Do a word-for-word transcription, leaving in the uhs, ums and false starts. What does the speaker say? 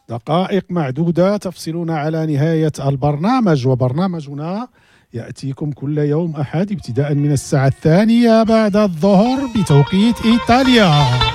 دقائق معدودة تفصلنا على نهاية البرنامج، وبرنامجنا يأتيكم كل يوم أحد ابتداء من الساعة الثانية بعد الظهر بتوقيت إيطاليا.